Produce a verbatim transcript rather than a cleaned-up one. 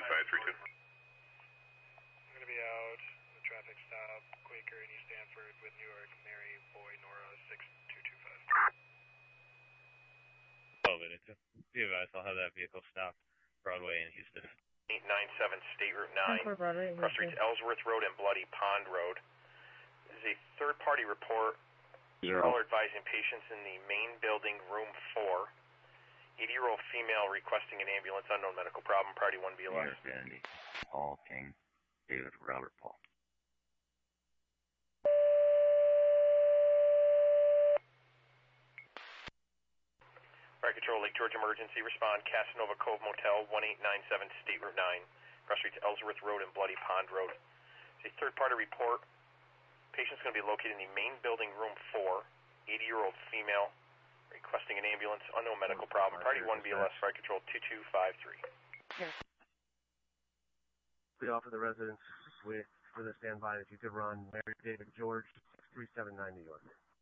five three two. I'm going to be out the traffic stop, Quaker in East Stanford with New York, Mary, Boy, Nora, six two two five. Oh, but it's a, be advised, I'll have that vehicle stop Broadway in Houston. eight nine seven State Route nine, Broadway, cross streets Ellsworth Road and Bloody Pond Road. This is a third-party report. Zero. Caller advising patients in the main building, room four. eighty-year-old female requesting an ambulance, unknown medical problem, priority one B L S. Vandy, Paul King, David Robert Paul. Fire Control, Lake George Emergency, respond, Casanova Cove Motel, one eight nine seven State Route nine, cross streets Ellsworth Road and Bloody Pond Road. It's a third-party report. Patient's going to be located in the main building, room four. eighty-year-old female requesting an ambulance, unknown medical problem, priority one B L S, Fire Control two two five three. We offer the residents with for the standby if you could run Mary David George six three seven nine New York.